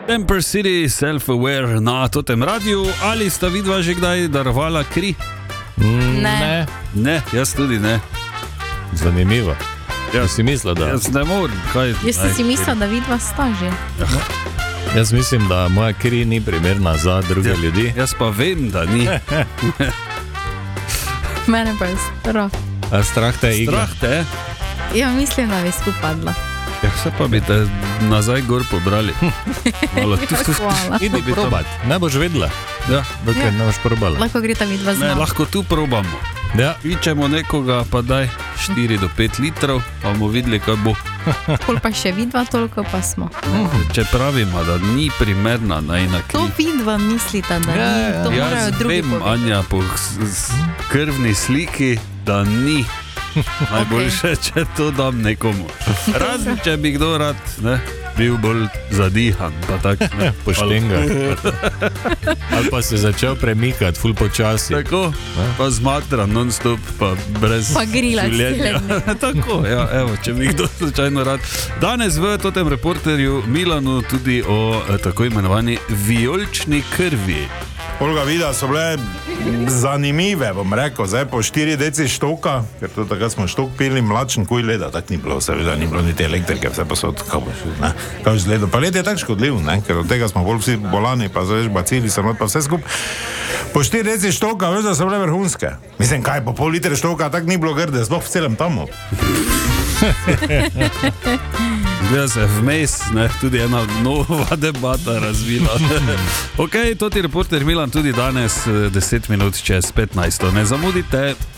Temper City, Self-Aware na totem radiju. Ali sta vidva že kdaj darovala kri? Ne. Ne, jaz tudi ne. Zanimivo. Jaz si mislil, da... Jaz ne morem. Jaz sem si mislil, da vidva sta že. Jaz mislim, da moja kri ni primerna za druge ljudi. Jaz pa vem, da ni. Mene pa je strah. A strah te je igra? Strah te? Ja, mislim, da bi skupadla. Ja, vse pa bi te nazaj gor pobrali. Malo Hvala. Idi probat, ne boš vedela. Ja. Dokaj ne boš probala. Lahko gre ta vidva z Ne, nami. lahko tu probamo. Ja. Kličemo nekoga, pa daj 4 do 5 litrov, pa bomo videli, kaj bo. Pol pa še vidva, toliko pa smo. Če pravimo, da ni primerna najna To kri. vidva mislita, da ni. To morajo Jaz drugi vem, povedati. Anja, po krvni sliki, da ni. Najboljše, če to dam nekomu. Razen, če bi kdo rad bil bolj zadihan, pa tak, poštenga. Ali pa se začel premikati, ful počasi. Tako, pa zmatran non-stop, pa brez Pa grilač življenja. Tako, ja, evo, če bi kdo slučajno rad. Danes v totem reporterju Milanu tudi o tako imenovani vijolični krvi. Olga, vida so bile zanimive, bom rekel, zdaj po 4 deci štoka, ker to takrat smo štok pili, mlačen kuj leda, tako ni bilo, seveda ni bilo niti elektrike, vse posod, kaj zgleda. Pa led je tako škodljiv, ne? Ker od tega smo bolj vsi bolani, pa zdaj bacili se not, pa vse skup. Po 4 deci štoka, veš, da so bile vrhunske. Mislim, kaj, po pol litre štoka, tako ni bilo grde, sploh v celem tamu. Gleda se vmes, tudi ena nova debata razvila. Ok, toti reporter Milan tudi danes 10 minut čez 15. Ne zamudite.